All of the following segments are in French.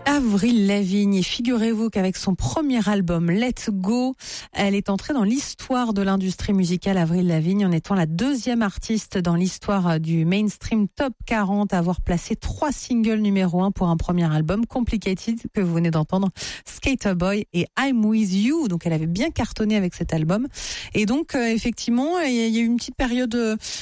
Avril Lavigne, et figurez-vous qu'avec son premier album Let's Go, elle est entrée dans l'histoire de l'industrie musicale, Avril Lavigne, en étant la deuxième artiste dans l'histoire du mainstream Top 40 à avoir placé 3 singles numéro 1 pour un premier album, Complicated, que vous venez d'entendre, Skater Boy et I'm With You. Donc elle avait bien cartonné avec cet album. Et donc effectivement, il y a eu une petite période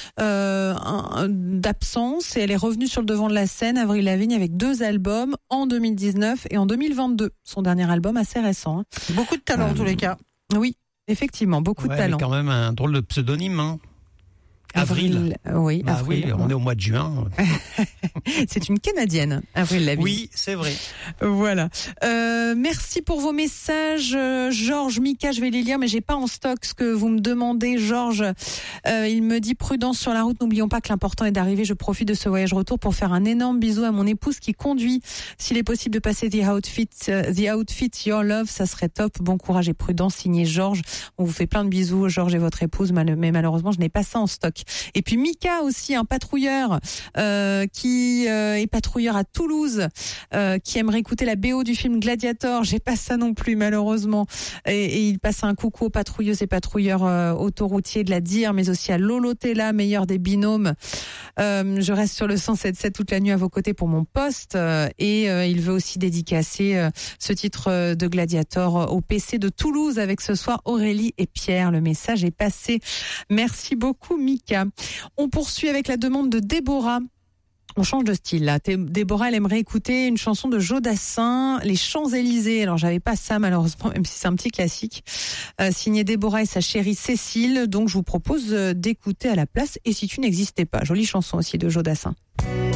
d'absence et elle est revenue sur le devant de la scène, Avril Lavigne, avec 2 albums en 2019 et en 2022. Son dernier album assez récent. Beaucoup de talent en tous les cas. Oui, effectivement, beaucoup de talent. Quand même un drôle de pseudonyme, hein. Avril. Oui, bah Avril. Oui, on est au mois de juin. C'est une Canadienne, Avril Lavigne. Oui, c'est vrai. Voilà. Merci pour vos messages, Georges, Mika, je vais les lire, mais j'ai pas en stock ce que vous me demandez, Georges. Il me dit prudence sur la route. N'oublions pas que l'important est d'arriver. Je profite de ce voyage retour pour faire un énorme bisou à mon épouse qui conduit. S'il est possible de passer The Outfit Your Love, ça serait top. Bon courage et prudence, signé Georges. On vous fait plein de bisous, Georges et votre épouse, mais malheureusement, je n'ai pas ça en stock. Et puis Mika aussi, un patrouilleur qui est patrouilleur à Toulouse, qui aimerait écouter la BO du film Gladiator. J'ai pas ça non plus malheureusement. Et il passe un coucou aux patrouilleuses et patrouilleurs autoroutiers de la DIR, mais aussi à Lolo Tella, meilleur des binômes. Je reste sur le 107.7 toute la nuit à vos côtés pour mon poste. Et il veut aussi dédicacer ce titre de Gladiator au PC de Toulouse avec ce soir Aurélie et Pierre. Le message est passé. Merci beaucoup Mika. On poursuit avec la demande de Déborah. On change de style là. Déborah, elle aimerait écouter une chanson de Jodassin, Les Champs-Élysées. Alors j'avais pas ça malheureusement, même si c'est un petit classique. Signé Déborah et sa chérie Cécile. Donc je vous propose d'écouter à la place Et si tu n'existais pas. Jolie chanson aussi de Jodassin.